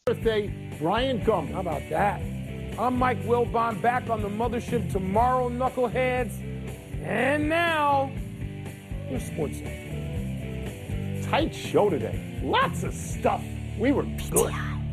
Birthday, Brian Gump. How about that? I'm Mike Wilbon, back on the mothership tomorrow, knuckleheads. And now, your sports center. Tight show today. Lots of stuff. We were good.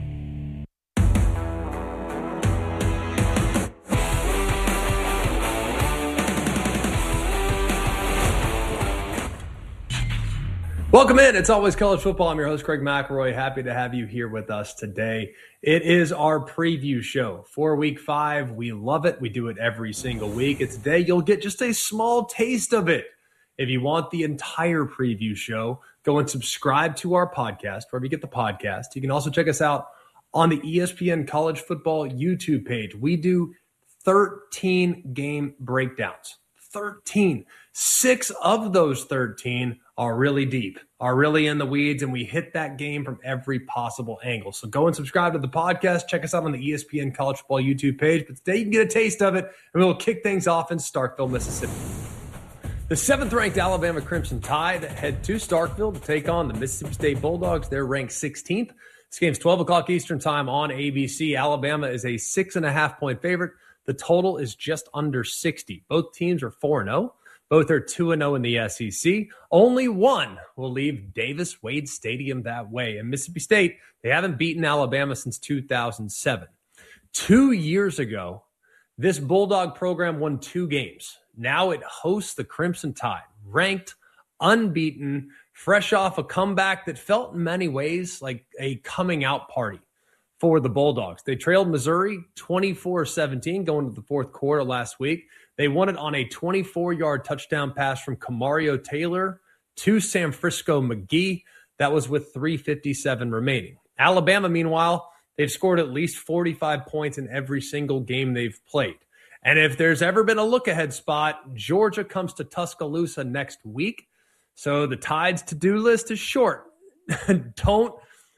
Welcome in. It's always college football. I'm your host, Craig McElroy. Happy to have you here with us today. It is our preview show for Week 5. We love it. We do it every single week. And today you'll get just a small taste of it. If you want the entire preview show, go and subscribe to our podcast, wherever you get the podcast. You can also check us out on the ESPN College Football YouTube page. We do 13 game breakdowns. 13. 6 of those 13 are really deep, are really in the weeds, and we hit that game from every possible angle. So go and subscribe to the podcast. Check us out on the ESPN College Football YouTube page. But today you can get a taste of it, and we'll kick things off in Starkville, Mississippi. The 7th-ranked Alabama Crimson Tide head to Starkville to take on the Mississippi State Bulldogs. They're ranked 16th. This game's 12 o'clock Eastern time on ABC. Alabama is a 6.5-point favorite. The total is just under 60. Both teams are 4-0. Both are 2-0 in the SEC. Only one will leave Davis-Wade Stadium that way. And Mississippi State, they haven't beaten Alabama since 2007. 2 years ago, this Bulldog program won 2 games. Now it hosts the Crimson Tide, ranked, unbeaten, fresh off a comeback that felt in many ways like a coming out party for the Bulldogs. They trailed Missouri 24-17 going to the fourth quarter last week. They won it on a 24-yard touchdown pass from Camario Taylor to Sam Frisco McGee. That was with 3:57 remaining. Alabama, meanwhile, they've scored at least 45 points in every single game they've played. And if there's ever been a look-ahead spot, Georgia comes to Tuscaloosa next week. So the Tide's to-do list is short. Don't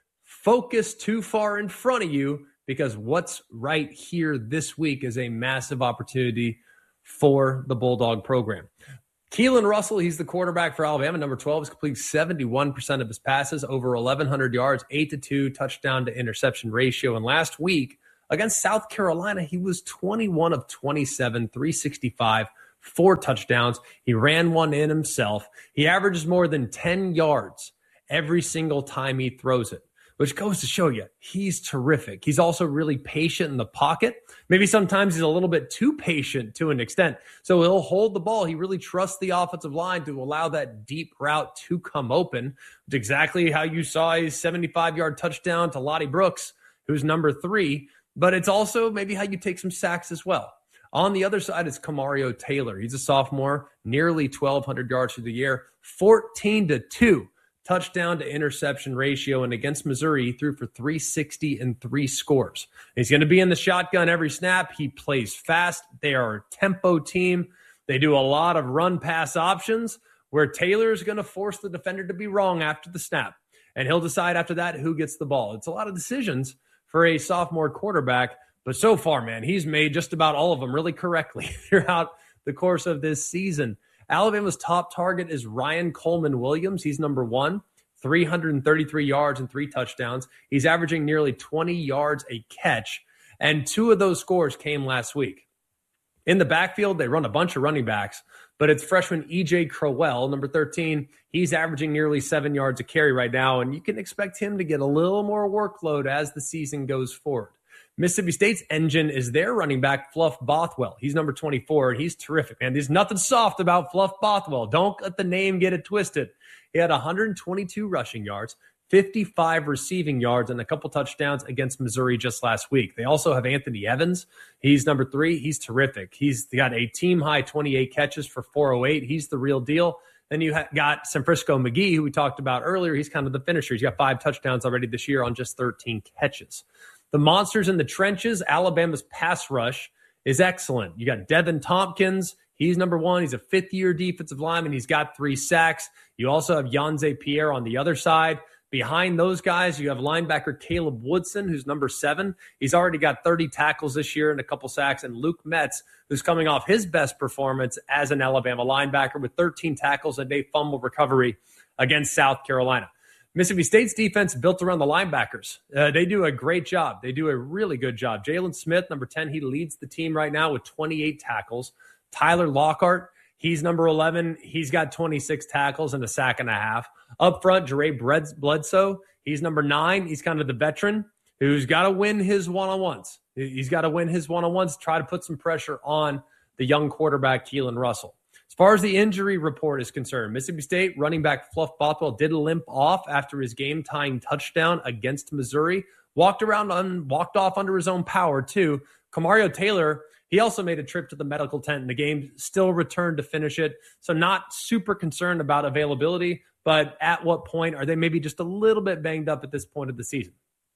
focus too far in front of you, because what's right here this week is a massive opportunity for the Bulldog program. Keelan Russell, he's the quarterback for Alabama. Number 12 has completed 71% of his passes, over 1,100 yards, 8-2 touchdown to interception ratio. And last week against South Carolina, he was 21 of 27, 365, 4 touchdowns. He ran one in himself. He averages more than 10 yards every single time he throws it, which goes to show you he's terrific. He's also really patient in the pocket. Maybe sometimes he's a little bit too patient to an extent. So he'll hold the ball. He really trusts the offensive line to allow that deep route to come open. It's exactly how you saw his 75-yard touchdown to Lottie Brooks, who's number 3. But it's also maybe how you take some sacks as well. On the other side is Camario Taylor. He's a sophomore, nearly 1,200 yards through the air, 14-2. Touchdown to interception ratio, and against Missouri, he threw for 360 and 3 scores. He's going to be in the shotgun every snap. He plays fast. They are a tempo team. They do a lot of run-pass options where Taylor is going to force the defender to be wrong after the snap, and he'll decide after that who gets the ball. It's a lot of decisions for a sophomore quarterback, but so far, man, he's made just about all of them really correctly throughout the course of this season. Alabama's top target is Ryan Coleman Williams. He's number 1, 333 yards and 3 touchdowns. He's averaging nearly 20 yards a catch, and 2 of those scores came last week. In the backfield, they run a bunch of running backs, but it's freshman E.J. Crowell, number 13. He's averaging nearly 7 yards a carry right now, and you can expect him to get a little more workload as the season goes forward. Mississippi State's engine is their running back, Fluff Bothwell. He's number 24, and he's terrific, man. There's nothing soft about Fluff Bothwell. Don't let the name get it twisted. He had 122 rushing yards, 55 receiving yards, and a couple touchdowns against Missouri just last week. They also have Anthony Evans. He's number 3. He's terrific. He's got a team-high 28 catches for 408. He's the real deal. Then you got Sam Frisco McGee, who we talked about earlier. He's kind of the finisher. He's got 5 touchdowns already this year on just 13 catches. The monsters in the trenches, Alabama's pass rush is excellent. You got Devin Tompkins. He's number 1. He's a 5th-year defensive lineman. He's got 3 sacks. You also have Yanze Pierre on the other side. Behind those guys, you have linebacker Caleb Woodson, who's number 7. He's already got 30 tackles this year and a couple sacks. And Luke Metz, who's coming off his best performance as an Alabama linebacker with 13 tackles and a fumble recovery against South Carolina. Mississippi State's defense built around the linebackers. They do a great job. They do a really good job. Jalen Smith, number 10, he leads the team right now with 28 tackles. Tyler Lockhart, he's number 11. He's got 26 tackles and a sack and a half. Up front, Jeray Bledsoe, he's number 9. He's kind of the veteran who's got to win his one-on-ones. He's got to win his one-on-ones, try to put some pressure on the young quarterback, Keelan Russell. As far as the injury report is concerned, Mississippi State running back Fluff Bothwell did limp off after his game-tying touchdown against Missouri. Walked off under his own power, too. Kamario Taylor, he also made a trip to the medical tent in the game, still returned to finish it. So not super concerned about availability, but at what point are they maybe just a little bit banged up at this point of the season?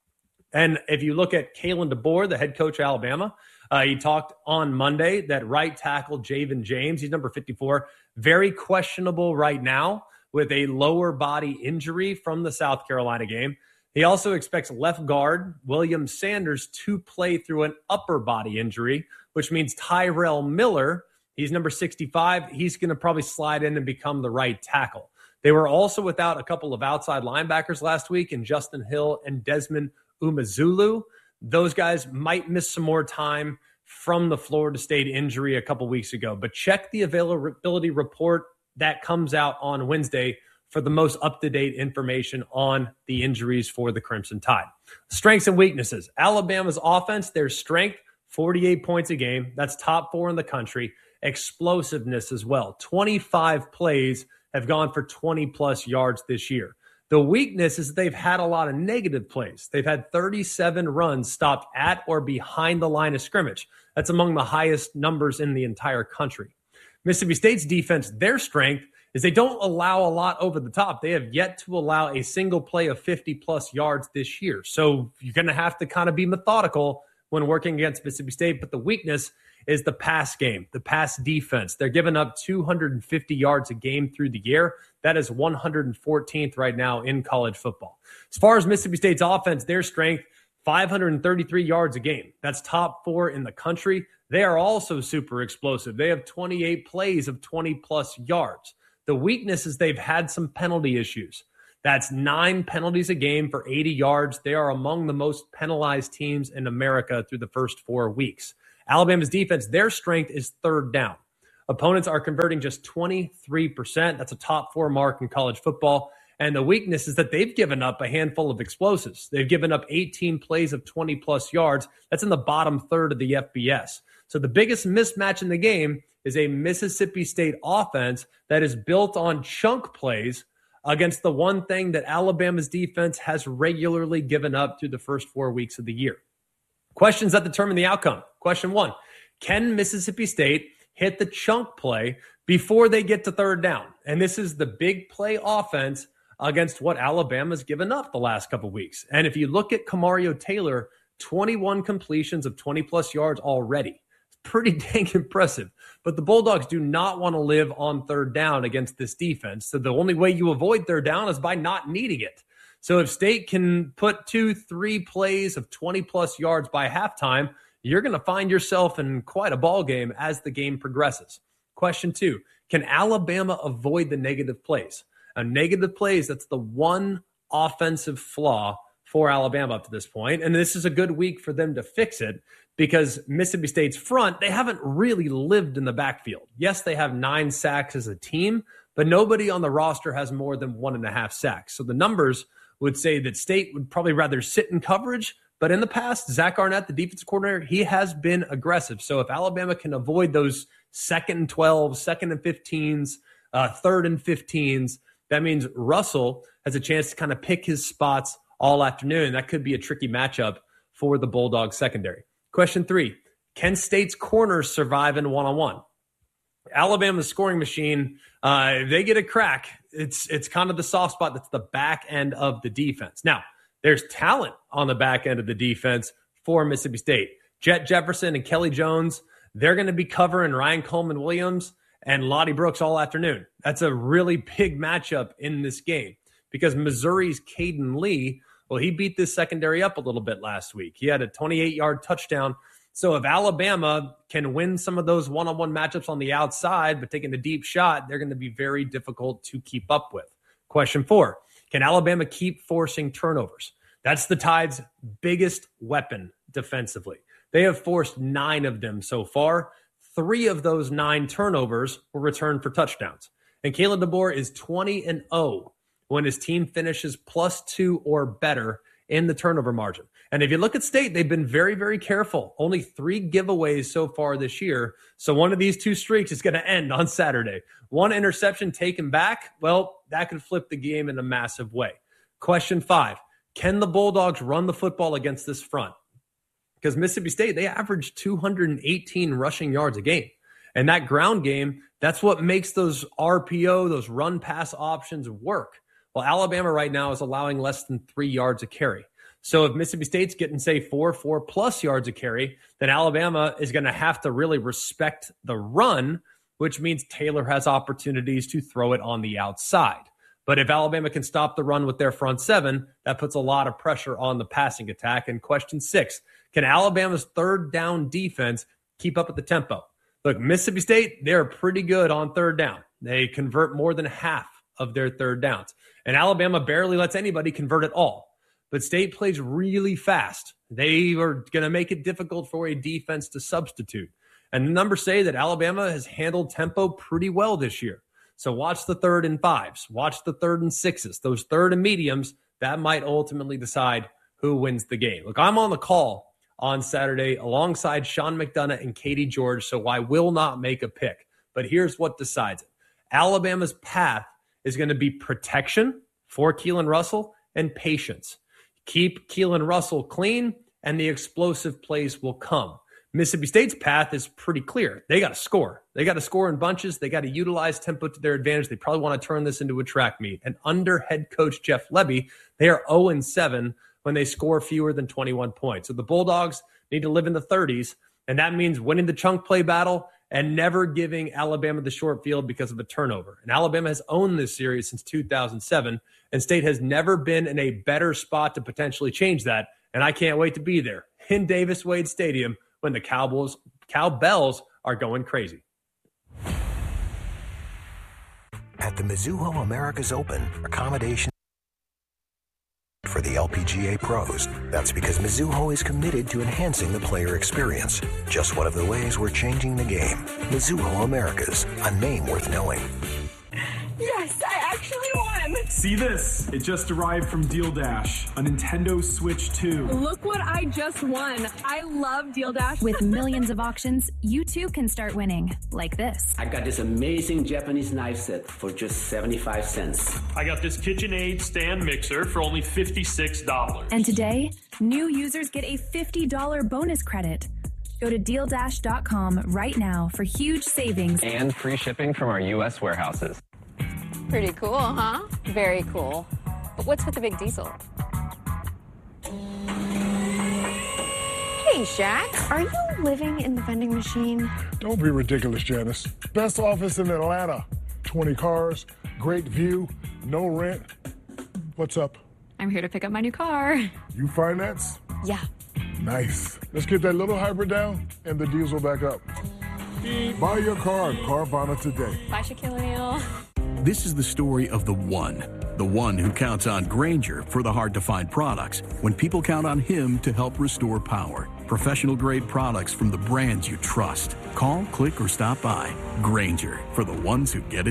And if you look at Kalen DeBoer, the head coach of Alabama, he talked on Monday that right tackle Javen James, he's number 54, very questionable right now with a lower body injury from the South Carolina game. He also expects left guard William Sanders to play through an upper body injury, which means Tyrell Miller, he's number 65, he's going to probably slide in and become the right tackle. They were also without a couple of outside linebackers last week in Justin Hill and Desmond Umazulu. Those guys might miss some more time from the Florida State injury a couple weeks ago. But check the availability report that comes out on Wednesday for the most up-to-date information on the injuries for the Crimson Tide. Strengths and weaknesses. Alabama's offense, their strength, 48 points a game. That's top 4 in the country. Explosiveness as well. 25 plays have gone for 20-plus yards this year. The weakness is that they've had a lot of negative plays. They've had 37 runs stopped at or behind the line of scrimmage. That's among the highest numbers in the entire country. Mississippi State's defense, their strength is they don't allow a lot over the top. They have yet to allow a single play of 50-plus yards this year. So you're going to have to kind of be methodical when working against Mississippi State. But the weakness is the pass game, the pass defense. They're giving up 250 yards a game through the year. That is 114th right now in college football. As far as Mississippi State's offense, their strength, 533 yards a game. That's top 4 in the country. They are also super explosive. They have 28 plays of 20-plus yards. The weakness is they've had some penalty issues. That's 9 penalties a game for 80 yards. They are among the most penalized teams in America through the first 4 weeks. Alabama's defense, their strength is third down. Opponents are converting just 23%. That's a top 4 mark in college football. And the weakness is that they've given up a handful of explosives. They've given up 18 plays of 20-plus yards. That's in the bottom third of the FBS. So the biggest mismatch in the game is a Mississippi State offense that is built on chunk plays against the one thing that Alabama's defense has regularly given up through the first 4 weeks of the year. Questions that determine the outcome. Question 1, can Mississippi State hit the chunk play before they get to third down? And this is the big play offense against what Alabama's given up the last couple of weeks. And if you look at Kamario Taylor, 21 completions of 20-plus yards already. It's pretty dang impressive. But the Bulldogs do not want to live on third down against this defense. So the only way you avoid third down is by not needing it. So if State can put 2-3 plays of 20-plus yards by halftime, you're going to find yourself in quite a ball game as the game progresses. Question 2, can Alabama avoid the negative plays? Negative plays, that's the one offensive flaw for Alabama up to this point. And this is a good week for them to fix it because Mississippi State's front, they haven't really lived in the backfield. Yes, they have 9 sacks as a team, but nobody on the roster has more than 1.5 sacks. So the numbers would say that State would probably rather sit in coverage. But in the past, Zach Arnett, the defensive coordinator, he has been aggressive. So if Alabama can avoid those 2nd and 12, 2nd and 15s, 3rd and 15s, that means Russell has a chance to kind of pick his spots all afternoon. That could be a tricky matchup for the Bulldogs secondary. Question 3, can State's corners survive in one-on-one? Alabama's scoring machine, if they get a crack, it's kind of the soft spot that's the back end of the defense. Now, there's talent on the back end of the defense for Mississippi State. Jet Jefferson and Kelly Jones, they're going to be covering Ryan Coleman-Williams and Lottie Brooks all afternoon. That's a really big matchup in this game because Missouri's Caden Lee, well, he beat this secondary up a little bit last week. He had a 28-yard touchdown. So if Alabama can win some of those one-on-one matchups on the outside, but taking a deep shot, they're going to be very difficult to keep up with. Question 4, Can Alabama keep forcing turnovers? That's the Tide's biggest weapon defensively. They have forced 9 of them so far. 3 of those 9 turnovers were returned for touchdowns. And Kalen DeBoer is 20-0 when his team finishes +2 or better in the turnover margin. And if you look at State, they've been very, very careful. Only 3 giveaways so far this year. So one of these 2 streaks is going to end on Saturday. 1 interception taken back, well, that could flip the game in a massive way. Question 5, can the Bulldogs run the football against this front? Because Mississippi State, they average 218 rushing yards a game. And that ground game, that's what makes those RPO, those run-pass options work. Well, Alabama right now is allowing less than 3 yards a carry. So if Mississippi State's getting, say, 4+ yards a carry, then Alabama is going to have to really respect the run, which means Taylor has opportunities to throw it on the outside. But if Alabama can stop the run with their front 7, that puts a lot of pressure on the passing attack. And question 6, can Alabama's third down defense keep up with the tempo? Look, Mississippi State, they're pretty good on third down. They convert more than half of their third downs. And Alabama barely lets anybody convert at all. But State plays really fast. They are going to make it difficult for a defense to substitute. And the numbers say that Alabama has handled tempo pretty well this year. So watch the 3rd and 5s. Watch the 3rd and 6s. Those 3rd and mediums, that might ultimately decide who wins the game. Look, I'm on the call on Saturday alongside Sean McDonough and Katie George, so I will not make a pick. But here's what decides it. Alabama's path is going to be protection for Keelan Russell and patience. Keep Keelan Russell clean, and the explosive plays will come. Mississippi State's path is pretty clear. They got to score. They got to score in bunches. They got to utilize tempo to their advantage. They probably want to turn this into a track meet. And under head coach Jeff Lebby, they are 0-7 when they score fewer than 21 points. So the Bulldogs need to live in the 30s, and that means winning the chunk play battle and never giving Alabama the short field because of a turnover. And Alabama has owned this series since 2007, and State has never been in a better spot to potentially change that. And I can't wait to be there in Davis Wade Stadium when the Cowbells are going crazy. At the Mizuho America's Open, accommodation for the LPGA pros. That's because Mizuho is committed to enhancing the player experience. Just one of the ways we're changing the game. Mizuho Americas, a name worth knowing. Yes, I actually won! See this? It just arrived from Deal Dash, a Nintendo Switch 2. Look what I just won. I love Deal Dash. With millions of auctions, you too can start winning, like this. I got this amazing Japanese knife set for just 75 cents. I got this KitchenAid stand mixer for only $56. And today, new users get a $50 bonus credit. Go to DealDash.com right now for huge savings. And free shipping from our U.S. warehouses. Pretty cool, huh? Very cool. But what's with the big diesel? Hey, Shaq, are you living in the vending machine? Don't be ridiculous, Janice. Best office in Atlanta. 20 cars, great view, no rent. What's up? I'm here to pick up my new car. You finance? Yeah. Nice. Let's get that little hybrid down and the diesel back up. Buy your car at Carvana today. Bye, Shaquille O'Neal. This is the story of the one who counts on Grainger for the hard-to-find products when people count on him to help restore power. Professional-grade products from the brands you trust. Call, click, or stop by. Grainger, for the ones who get it